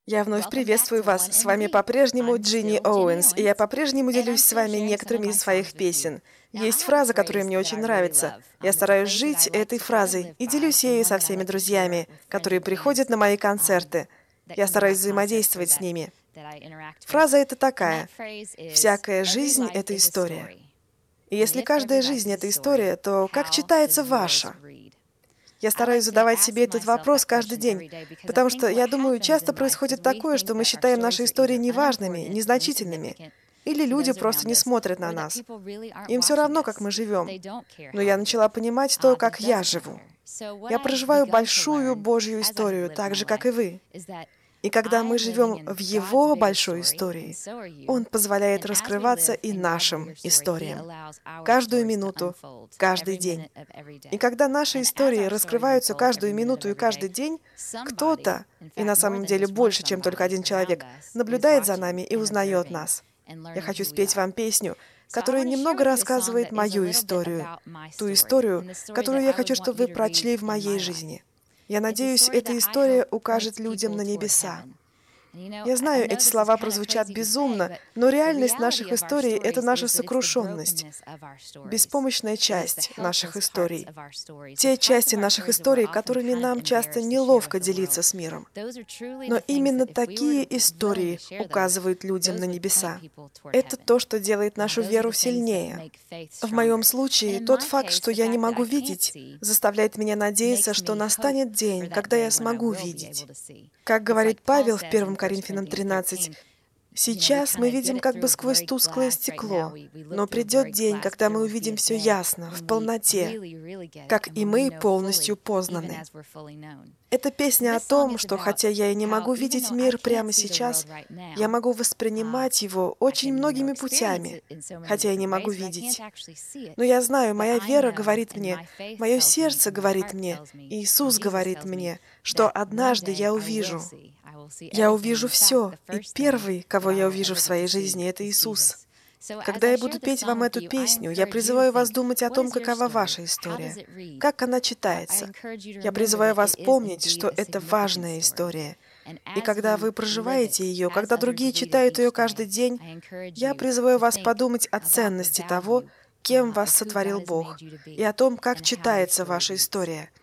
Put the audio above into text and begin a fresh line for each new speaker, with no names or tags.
Я вновь приветствую вас. С вами по-прежнему Джинни Оуэнс, и я по-прежнему делюсь с вами некоторыми из своих песен. Есть фраза, которая мне очень нравится. Я стараюсь жить этой фразой и делюсь ею со всеми друзьями, которые приходят на мои концерты. Я стараюсь взаимодействовать с ними. Фраза эта такая: «Всякая жизнь — это история». И если каждая жизнь — это история, то как читается ваша? Я стараюсь задавать себе этот вопрос каждый день, потому что, я думаю, часто происходит такое, что мы считаем наши истории неважными, незначительными, или люди просто не смотрят на нас. Им все равно, как мы живем. Но я начала понимать то, как я живу. Я проживаю большую Божью историю, так же, как и вы. И когда мы живем в Его большой истории, Он позволяет раскрываться и нашим историям. Каждую минуту, каждый день. И когда наши истории раскрываются каждую минуту и каждый день, кто-то, и на самом деле больше, чем только один человек, наблюдает за нами и узнает нас. Я хочу спеть вам песню, которая немного рассказывает мою историю, ту историю, которую я хочу, чтобы вы прочли в моей жизни. Я надеюсь, эта история укажет людям на небеса. Я знаю, эти слова прозвучат безумно, но реальность наших историй — это наша сокрушенность, беспомощная часть наших историй, те части наших историй, которыми нам часто неловко делиться с миром. Но именно такие истории указывают людям на небеса. Это то, что делает нашу веру сильнее. В моем случае, тот факт, что я не могу видеть, заставляет меня надеяться, что настанет день, когда я смогу видеть. Как говорит Павел в 1 Коринфянам 13, «Сейчас мы видим как бы сквозь тусклое стекло, но придет день, когда мы увидим все ясно, в полноте, как и мы полностью познаны». Эта песня о том, что хотя я и не могу видеть мир прямо сейчас, я могу воспринимать его очень многими путями, хотя я не могу видеть. Но я знаю, моя вера говорит мне, мое сердце говорит мне, Иисус говорит мне, что однажды я увижу. Я увижу все, и первый, кого я увижу в своей жизни, это Иисус. Когда я буду петь вам эту песню, я призываю вас думать о том, какова ваша история, как она читается. Я призываю вас помнить, что это важная история. И когда вы проживаете ее, когда другие читают ее каждый день, я призываю вас подумать о ценности того, кем вас сотворил Бог, и о том, как читается ваша история.